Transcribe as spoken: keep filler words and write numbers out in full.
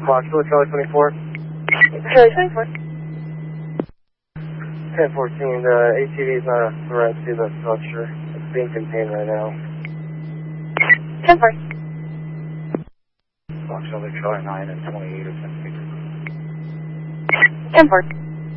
Foxtrot, Charlie twenty-four. Charlie twenty-four. ten fourteen, the A T V is not a threat to the structure. It's being contained right now. ten four. Foxtrot, Charlie nine and twenty-eight or ten six. ten four.